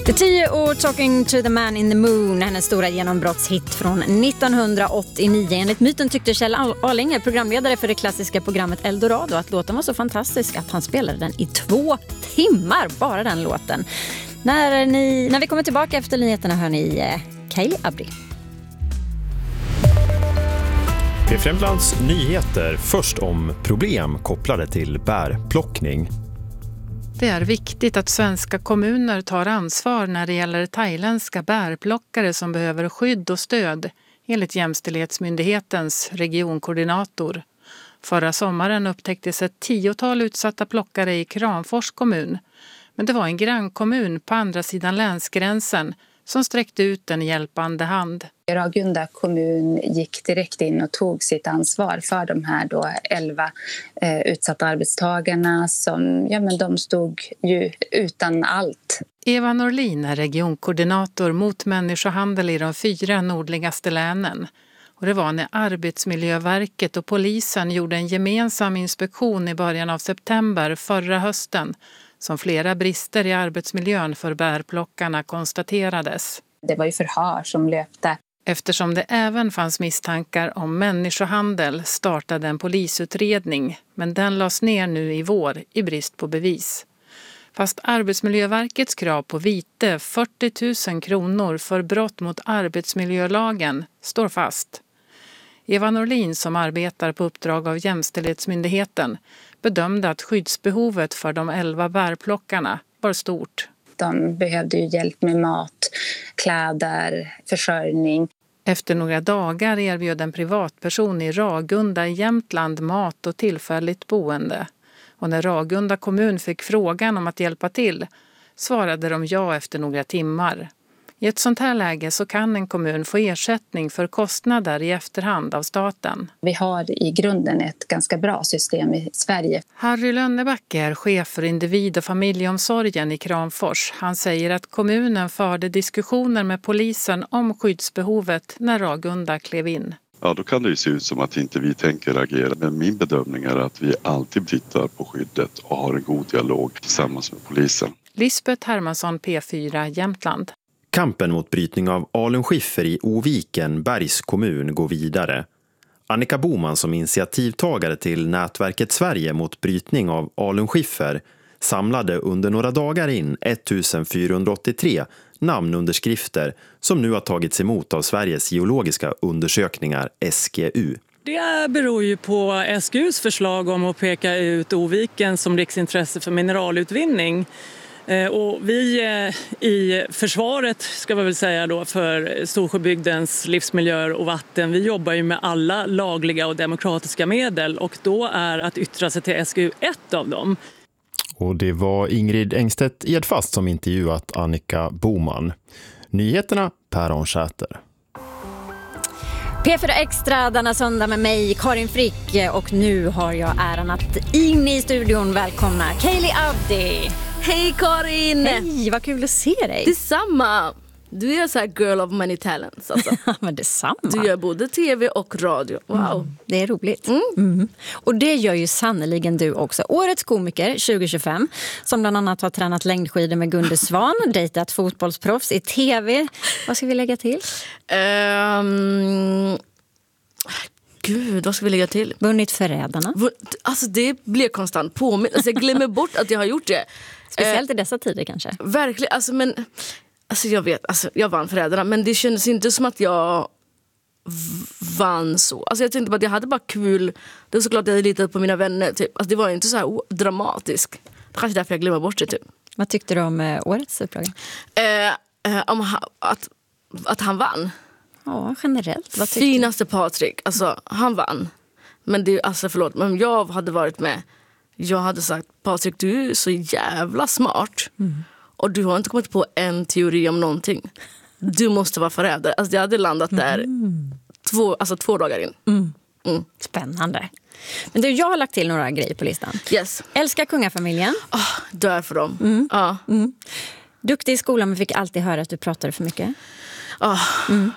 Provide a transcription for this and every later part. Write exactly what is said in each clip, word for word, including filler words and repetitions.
The T och Talking to the Man in the Moon, hennes stora genombrottshit från nittonhundraåttionio. Enligt myten tyckte Kjell Arlinge, programledare för det klassiska programmet Eldorado, att låten var så fantastisk att han spelade den i två timmar, bara den låten. När, ni, när vi kommer tillbaka efter nyheterna hör ni eh, Kaeli Abdi. Det är Främlands nyheter, först om problem kopplade till bärplockning. Det är viktigt att svenska kommuner tar ansvar när det gäller thailändska bärplockare som behöver skydd och stöd, enligt Jämställdhetsmyndighetens regionkoordinator. Förra sommaren upptäcktes ett tiotal utsatta plockare i Kramfors kommun. Men det var en grannkommun på andra sidan länsgränsen som sträckte ut en hjälpande hand. Ragunda kommun gick direkt in och tog sitt ansvar för de här då elva eh, utsatta arbetstagarna som ja, men de stod ju utan allt. Eva Norlin är regionkoordinator mot människohandel i de fyra nordligaste länen. Och det var när Arbetsmiljöverket och polisen gjorde en gemensam inspektion i början av september förra hösten som flera brister i arbetsmiljön för bärplockarna konstaterades. Det var ju förhör som löpte. Eftersom det även fanns misstankar om människohandel startade en polisutredning, men den lades ner nu i vår i brist på bevis. Fast Arbetsmiljöverkets krav på vite fyrtio tusen kronor för brott mot arbetsmiljölagen står fast. Eva Norlin, som arbetar på uppdrag av Jämställdhetsmyndigheten, bedömde att skyddsbehovet för de elva bärplockarna var stort. De behövde ju hjälp med mat, kläder, försörjning. Efter några dagar erbjöd en privatperson i Ragunda i Jämtland mat och tillfälligt boende. Och när Ragunda kommun fick frågan om att hjälpa till svarade de ja efter några timmar. I ett sånt här läge så kan en kommun få ersättning för kostnader i efterhand av staten. Vi har i grunden ett ganska bra system i Sverige. Harry Lönnebacke är chef för individ- och familjeomsorgen i Kramfors. Han säger att kommunen förde diskussioner med polisen om skyddsbehovet när Ragunda klev in. Ja, då kan det ju se ut som att inte vi tänker agera. Men min bedömning är att vi alltid tittar på skyddet och har en god dialog tillsammans med polisen. Lisbeth Hermansson, P fyra, Jämtland. Kampen mot brytning av alunskiffer i Oviken, Bergs kommun, går vidare. Annika Boman, som initiativtagare till nätverket Sverige mot brytning av alunskiffer, samlade under några dagar in fjortonhundraåttiotre namnunderskrifter som nu har tagits emot av Sveriges geologiska undersökningar S G U. Det beror ju på S G U:s förslag om att peka ut Oviken som riksintresse för mineralutvinning. Och vi i försvaret, ska vi väl säga då, för Storsjöbygdens livsmiljöer och vatten, vi jobbar ju med alla lagliga och demokratiska medel, och då är att yttra sig till S G U ett av dem. Och det var Ingrid Engstedt Edfast som intervjuat Annika Boman. Nyheterna, Per Onsäter. P fyra Extra denna söndag med mig, Karin Frick, och nu har jag äran att in i studion välkomna Kaeli Abdi. Hej Karin! Hej, vad kul att se dig. Detsamma! Du är så här girl of many talents alltså. Men detsamma. Du gör både tv och radio. Wow. Mm, det är roligt. Mm. Mm. Och det gör ju sannoliken du också. Årets komiker tjugo tjugofem, som bland annat har tränat längdskidor med Gunde Svan, dejtat fotbollsproffs i tv. Vad ska vi lägga till? Um... Gud, vad ska vi lägga till? Vunnit Förrädarna. Alltså det blir konstant påminn. Alltså jag glömmer bort att jag har gjort det. Speciellt i dessa tider kanske. Verkligen, alltså men alltså jag vet, alltså jag vann Förrädarna, men det kändes inte som att jag vann så. Alltså jag tänkte bara att jag hade bara kul. Det var såklart att jag hade litat på mina vänner typ. Alltså det var inte så här oh, dramatisk. Det kanske är därför jag glömmer bort det typ. Vad tyckte du om eh, årets upplaga? Eh, eh, om ha, att, att han vann. Ja, generellt. Vad Finaste Patrik, alltså han vann. Men det, alltså förlåt, men jag hade varit med. Jag hade sagt, Patrik, du är så jävla smart. Mm. Och du har inte kommit på en teori om någonting. Du måste vara förrädare. Alltså jag hade landat där mm. två, alltså två dagar in. Mm. Mm. Spännande. Men du, jag har lagt till några grejer på listan. Yes. Älskar kungafamiljen. Oh, dör för dem. Mm. Ja. Mm. Duktig i skolan, men fick alltid höra att du pratade för mycket. Oh. Mm.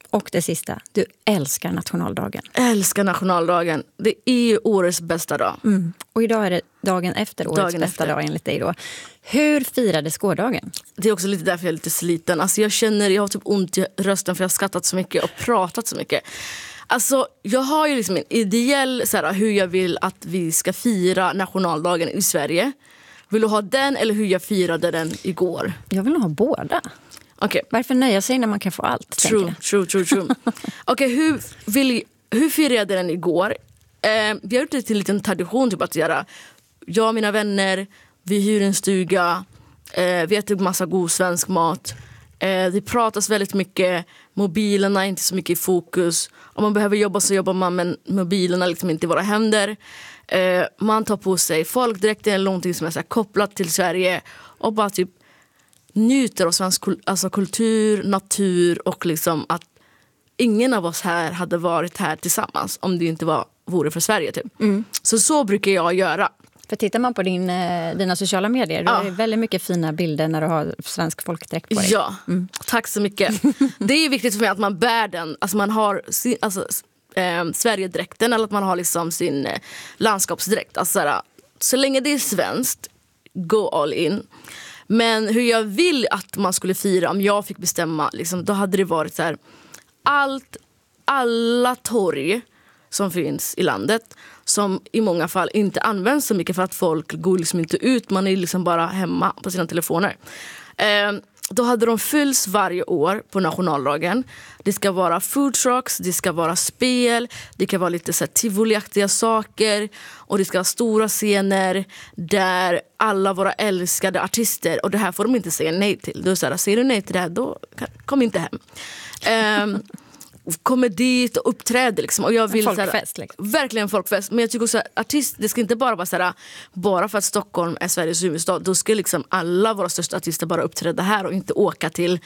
Och det sista, du älskar nationaldagen. Älskar nationaldagen. Det är årets bästa dag. Mm. Och idag är det dagen efter årets Dagen bästa efter. dag enligt dig då. Hur firades gårdagen? Det är också lite därför jag är lite sliten. Alltså jag känner, jag har typ ont i rösten för jag har skrattat så mycket och pratat så mycket. Alltså jag har ju liksom en ideell så här, hur jag vill att vi ska fira nationaldagen i Sverige. Vill du ha den eller hur jag firade den igår? Jag vill nog ha båda. Okay. Varför nöja sig när man kan få allt? True, true, true, true. Okej, okay, hur, vill, hur firade jag den igår? Eh, vi har gjort det till en liten tradition typ att göra. Jag och mina vänner, vi hyr en stuga, eh, vi äter massa god svensk mat. Eh, det pratas väldigt mycket, mobilerna är inte så mycket i fokus. Om man behöver jobba så jobbar man, men mobilerna liksom inte i våra händer. Eh, man tar på sig folkdräkten eller någonting som är så här kopplat till Sverige och bara typ njuter av svensk kul- alltså kultur, natur och liksom att ingen av oss här hade varit här tillsammans om det inte var, vore för Sverige typ. Mm. Så så brukar jag göra. För tittar man på din, eh, dina sociala medier, Ja. då är det väldigt mycket fina bilder när du har svensk folkdräkt på dig. Ja, mm. Tack så mycket. Det är viktigt för mig att man bär den, alltså man har sin, alltså, eh, Sverigedräkten eller att man har liksom sin eh, landskapsdräkt. Alltså, såhär, så länge det är svenskt, go all in. Men hur jag vill att man skulle fira om jag fick bestämma, liksom, då hade det varit så här, allt, alla torg som finns i landet som i många fall inte används så mycket för att folk går liksom inte ut, man är liksom bara hemma på sina telefoner. Eh, då hade de fylls varje år på nationaldagen. Det ska vara food trucks, det ska vara spel, det kan vara lite så här tivoliaktiga saker och det ska vara stora scener där alla våra älskade artister, och det här får de inte säga nej till. Då är det så här, säger du nej till det här, då kom inte hem. Eh, kommer dit och uppträder liksom. Och jag vill, folkfest såhär, liksom. Verkligen folkfest. Men jag tycker också att artist, det ska inte bara vara såhär, bara för att Stockholm är Sveriges huvudstad, då ska liksom alla våra största artister bara uppträda här och inte åka till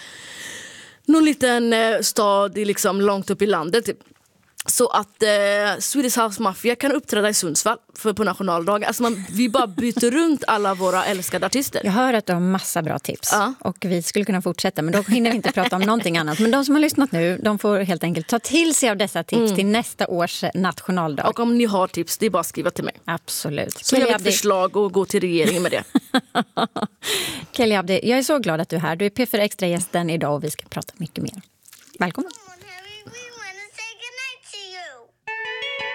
någon liten eh, stad i liksom långt upp i landet typ. Så att eh, Swedish House Mafia kan uppträda i Sundsvall för på nationaldagen. Alltså man, vi bara byter runt alla våra älskade artister. Jag hör att du har massa bra tips. Ja. Och vi skulle kunna fortsätta, men då hinner vi inte prata om någonting annat. Men de som har lyssnat nu, de får helt enkelt ta till sig av dessa tips mm. till nästa års nationaldag. Och om ni har tips, det är bara att skriva till mig. Absolut. Så jag har ett förslag och gå till regeringen med det. Kelly Abdi, jag är så glad att du är här. Du är P fyra Extra-gästen idag och vi ska prata mycket mer. Välkommen.